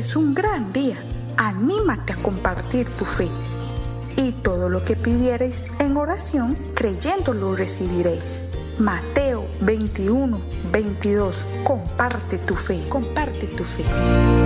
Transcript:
es un gran día. Anímate a compartir tu fe. Y todo lo que pidiereis en oración, creyendo lo recibiréis. Mateo 21, 22. Comparte tu fe. Comparte tu fe.